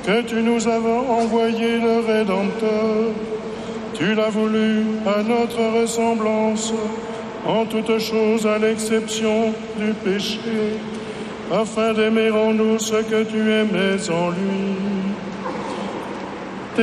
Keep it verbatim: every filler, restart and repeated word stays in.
que tu nous as envoyé le Rédempteur. Tu l'as voulu à notre ressemblance, en toutes choses à l'exception du péché, afin d'aimer en nous ce que tu aimais en lui.